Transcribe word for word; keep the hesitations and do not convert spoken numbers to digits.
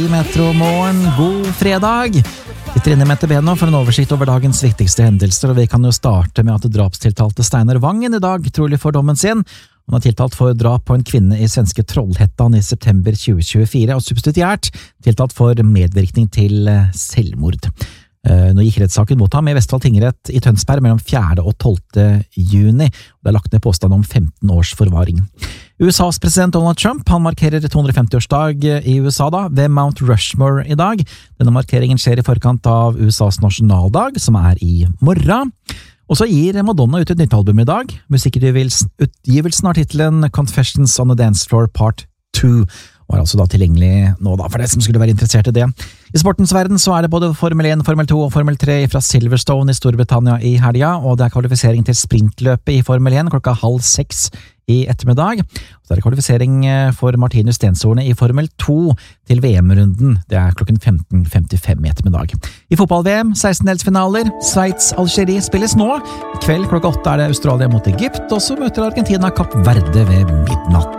Metromorgen, god fredag! Vi trener Mette Beno for en oversikt over dagens viktigste hendelser, og vi kan jo starte med at drapstiltalte Steinar Vangen i dag trolig får dommen sin. Han er tiltalt for drap på en kvinne i svenske Trollhättan i september tjue tjuefire, og substituert tiltalt for medvirkning til selvmord. Nå gikk rettssaken mot ham i Vestfold tingrett i Tønsberg mellom fjerde og tolvte juni, og det er lagt ned påstand om femten års forvaring. U S A's president Donald Trump han markerer to hundre femti-årsdag i U S A da, ved Mount Rushmore i dag. Denne markeringen skjer i forkant av U S A's nasjonaldag, som er i morgen. Og så gir Madonna ut et nytt album i dag. Musikkutgivelsen har titelen Confessions on the Dance Floor Part to, og er altså da tilgjengelig nå da, for deg som skulle være interessert i det. I sportens verden så er det både Formel én, Formel to og Formel tre fra Silverstone i Storbritannia i helga, og det er kvalifisering til sprintløpet i Formel én klokka halv seks i ettermiddag. Så er det kvalifisering for Martinus Stenshorne i Formel to til V M-runden. Det er klokken femten femtifem i ettermiddag. I fotball-V M, sekstendelsfinaler, Sveits-Algerie spilles nå. I kveld klokka åtte er det Australia mot Egypt, og så møter Argentina Kapp Verde ved midnatt.